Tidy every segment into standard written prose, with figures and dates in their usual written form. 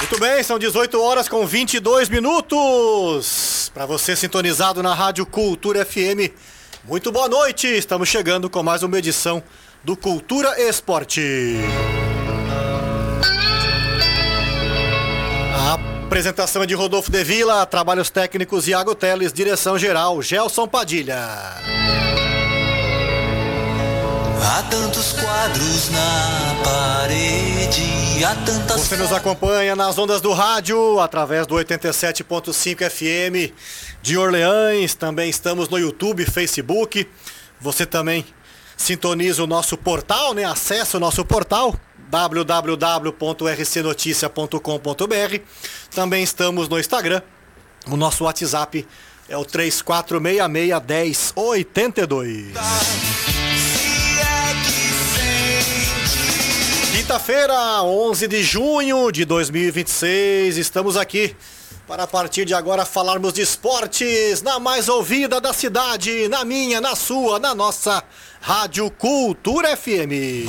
Muito bem, são 18 horas com 22 minutos. Para você sintonizado na Rádio Cultura FM, muito boa noite. Estamos chegando com mais uma edição do Cultura Esporte. A apresentação é de Rodolfo de Vila, trabalhos técnicos Iago Teles, direção geral Gelson Padilha. Há tantos quadros na parede, há tantas... Você nos acompanha nas ondas do rádio, através do 87.5 FM de Orleans. Também estamos no YouTube, Facebook. Você também sintoniza o nosso portal, né? Acesse o nosso portal, www.rcnoticia.com.br. Também estamos no Instagram. O nosso WhatsApp é o 34661082. Quinta-feira, 11 de junho de 2026, estamos aqui para a partir de agora falarmos de esportes na mais ouvida da cidade, na minha, na sua, na nossa Rádio Cultura FM.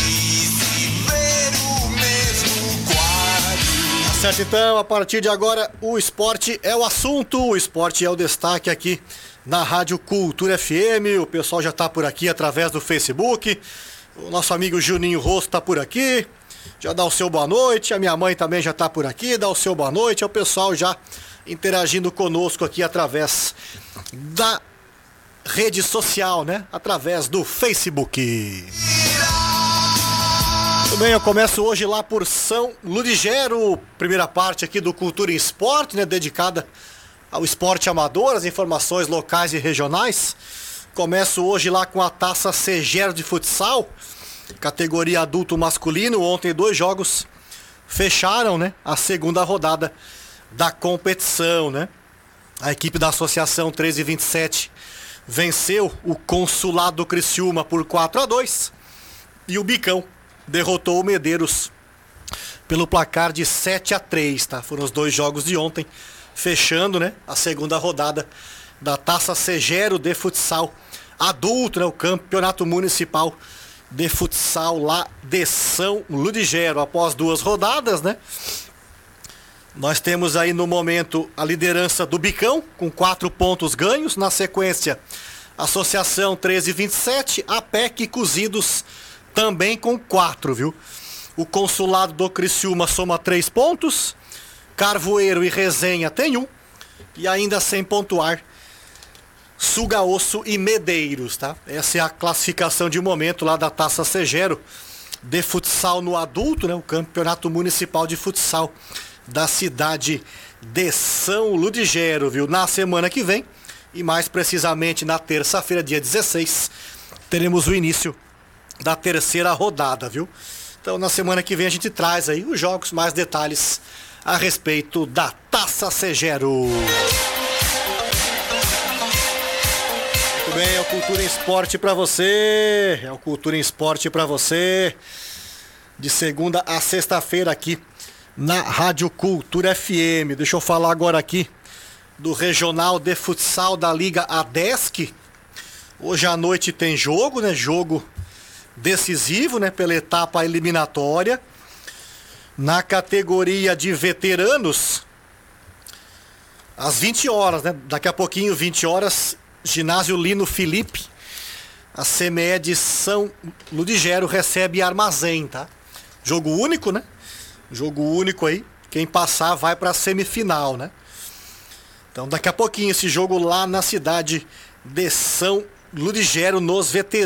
Tá certo, então, a partir de agora o esporte é o assunto, o esporte é o destaque aqui na Rádio Cultura FM. O pessoal já está por aqui através do Facebook. O nosso amigo Juninho Rosto está por aqui, já dá o seu boa noite. A minha mãe também já está por aqui, dá o seu boa noite. É o pessoal já interagindo conosco aqui através da rede social, né? Através do Facebook. Muito bem, eu começo hoje lá por São Ludigero, primeira parte aqui do Cultura em Esporte, né? Dedicada ao esporte amador, as informações locais e regionais. Começo hoje lá com a Taça Segero de Futsal, categoria adulto masculino. Ontem 2 jogos fecharam, né, a segunda rodada da competição, né? A equipe da Associação 1327 venceu o Consulado do Criciúma por 4-2 e o Bicão derrotou o Medeiros pelo placar de 7-3, tá? Foram os 2 jogos de ontem, fechando, né, a segunda rodada da Taça Segero de Futsal adulto, né, o campeonato municipal de futsal lá de São Ludigero. Após 2 rodadas, né, nós temos aí no momento a liderança do Bicão com 4 pontos ganhos. Na sequência, Associação 1327, APEC e Cozidos também com 4, viu? O Consulado do Criciúma soma 3 pontos, Carvoeiro e Resenha tem 1 e ainda sem pontuar Sugaosso e Medeiros, tá? Essa é a classificação de momento lá da Taça Segero de futsal no adulto, né? O campeonato municipal de futsal da cidade de São Ludigero, viu? Na semana que vem, e mais precisamente na terça-feira, dia 16, teremos o início da terceira rodada, viu? Então, na semana que vem a gente traz aí os jogos, mais detalhes a respeito da Taça Segero. Bem, é o Cultura em Esporte pra você, é o Cultura em Esporte pra você, de segunda a sexta-feira aqui na Rádio Cultura FM. Deixa eu falar agora aqui do Regional de Futsal da Liga ADESC. Hoje à noite tem jogo, né? Jogo decisivo, né? Pela etapa eliminatória. Na categoria de veteranos, às 20 horas, né? Daqui a pouquinho, 20 horas... Ginásio Lino Felipe, a CME de São Ludigero recebe Armazém, tá? Jogo único, né? Jogo único aí. Quem passar vai para a semifinal, né? Então daqui a pouquinho esse jogo lá na cidade de São Ludigero nos veteranos.